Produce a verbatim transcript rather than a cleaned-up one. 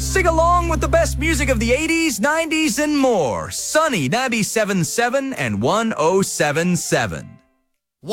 Sing along with the best music of the eighties, nineties, and more. Sunny ninety-seven point seven and one oh seven point seven.